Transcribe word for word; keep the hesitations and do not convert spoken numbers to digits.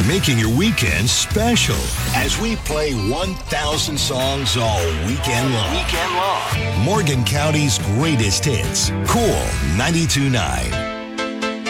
making your weekend special as we play one thousand songs all weekend long. Weekend long. Morgan County's greatest hits. Cool ninety-two point nine.